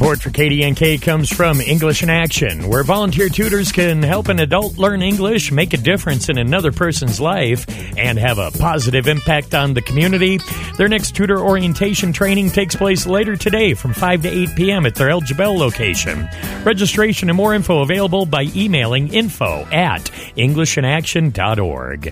Support for KDNK comes from English in Action, where volunteer tutors can help an adult learn English, make a difference in another person's life, and have a positive impact on the community. Their next tutor orientation training takes place later today from 5 to 8 p.m. at their El Jebel location. Registration and more info available by emailing info@englishinAction.org.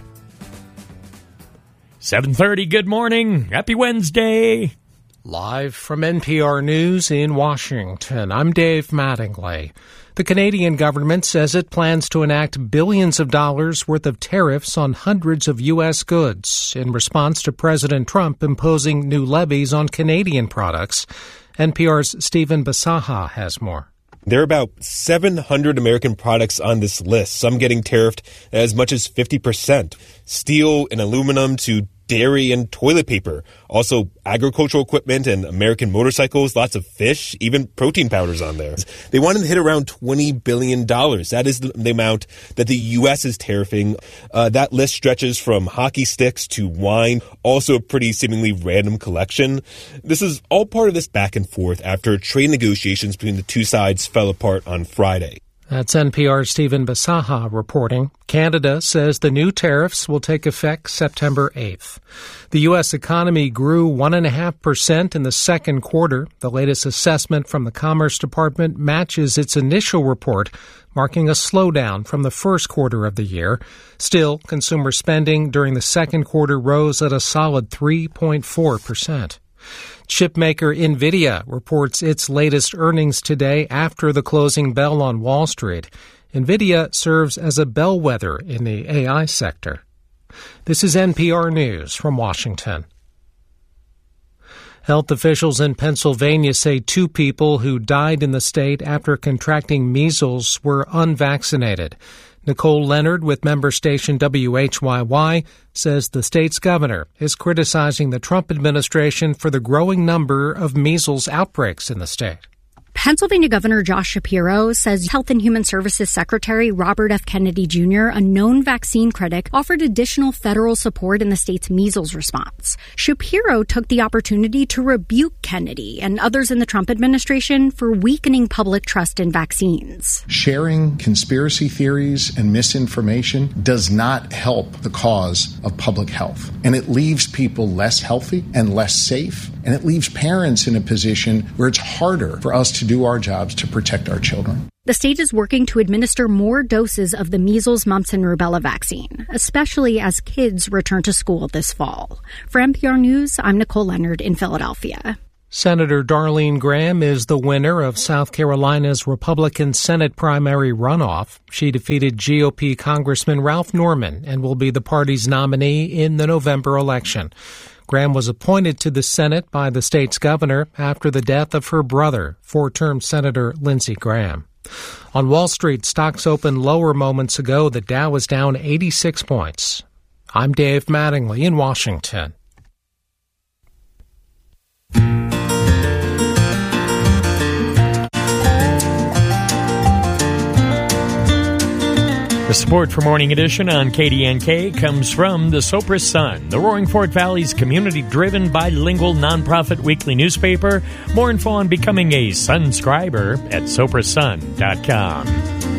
7:30, good morning. Happy Wednesday. Live from NPR News in Washington, I'm Dave Mattingly. The Canadian government says it plans to enact billions of dollars worth of tariffs on hundreds of U.S. goods in response to President Trump imposing new levies on Canadian products. NPR's Stephen Basaha has more. There are about 700 American products on this list, some getting tariffed as much as 50%. Steel and aluminum to dairy and toilet paper. Also agricultural equipment and American motorcycles, lots of fish, even protein powders on there. They wanted to hit around $20 billion. That is the amount that the U.S. is tariffing. That list stretches from hockey sticks to wine, also a pretty seemingly random collection. This is all part of this back and forth after trade negotiations between the two sides fell apart on Friday. That's NPR's Stephen Basaha reporting. Canada says the new tariffs will take effect September 8th. The U.S. economy grew 1.5% in the second quarter. The latest assessment from the Commerce Department matches its initial report, marking a slowdown from the first quarter of the year. Still, consumer spending during the second quarter rose at a solid 3.4%. Chipmaker NVIDIA reports its latest earnings today after the closing bell on Wall Street. NVIDIA serves as a bellwether in the AI sector. This is NPR News from Washington. Health officials in Pennsylvania say 2 people who died in the state after contracting measles were unvaccinated. Nicole Leonard with member station WHYY says the state's governor is criticizing the Trump administration for the growing number of measles outbreaks in the state. Pennsylvania Governor Josh Shapiro says Health and Human Services Secretary Robert F. Kennedy Jr., a known vaccine critic, offered additional federal support in the state's measles response. Shapiro took the opportunity to rebuke Kennedy and others in the Trump administration for weakening public trust in vaccines. Sharing conspiracy theories and misinformation does not help the cause of public health, and it leaves people less healthy and less safe, and it leaves parents in a position where it's harder for us to do our jobs to protect our children. The state is working to administer more doses of the measles, mumps, and rubella vaccine, especially as kids return to school this fall. For NPR News, I'm Nicole Leonard in Philadelphia. Senator Darlene Graham is the winner of South Carolina's Republican Senate primary runoff. She defeated GOP Congressman Ralph Norman and will be the party's nominee in the November election. Graham was appointed to the Senate by the state's governor after the death of her brother, 4-term Senator Lindsey Graham. On Wall Street, stocks opened lower moments ago. The Dow was down 86 points. I'm Dave Mattingly in Washington. The support for Morning Edition on KDNK comes from the Sopris Sun, the Roaring Fork Valley's community-driven bilingual nonprofit weekly newspaper. More info on becoming a Sunscriber at SoprisSun.com.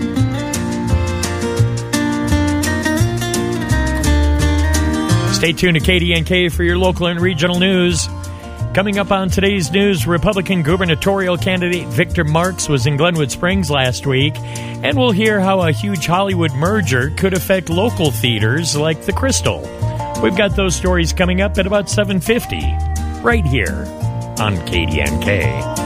Stay tuned to KDNK for your local and regional news. Coming up on today's news, Republican gubernatorial candidate Victor Marx was in Glenwood Springs last week, and we'll hear how a huge Hollywood merger could affect local theaters like the Crystal. We've got those stories coming up at about 7:50, right here on KDNK.